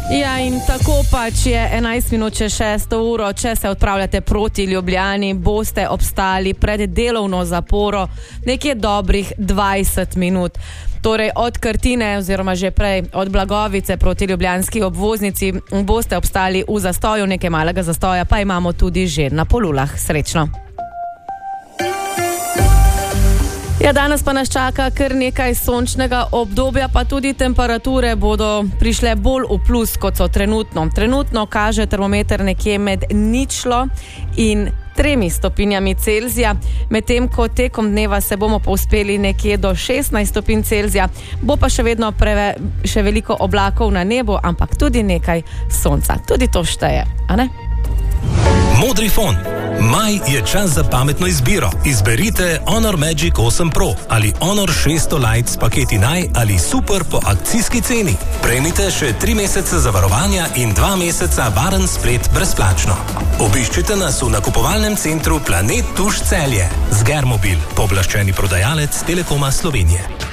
Ja, in tako pač je 11 minut čez 6 uro, če se odpravljate proti Ljubljani, boste obstali pred delovno zaporo nekje dobrih 20 minut. Torej od Krtine oziroma že prej od Blagovice proti ljubljanski obvoznici boste obstali v zastoju, nekaj malega zastoja pa imamo tudi že na Polulah. Srečno! Ja, danes pa nas čaka kar nekaj sončnega obdobja, pa tudi temperature bodo prišle bolj v plus, kot so trenutno. Trenutno kaže termometer nekje med 0 in 3 stopinjami Celzija, medtem ko tekom dneva se bomo povzpeli nekje do 16 stopinj Celzija, bo pa še vedno še veliko oblakov na nebu, ampak tudi nekaj sonca. Tudi to šteje, a ne? Modrifon. Maj je čas za pametno izbiro. Izberite Honor Magic 8 Pro ali Honor 600 Lite s paketi naj ali super po akcijski ceni. Prejmite še 3 mesece zavarovanja in 2 meseca varen splet brezplačno. Obiščite nas v nakupovalnem centru Planet Tuš Celje. Zgermobil, pooblaščeni prodajalec Telekoma Slovenije.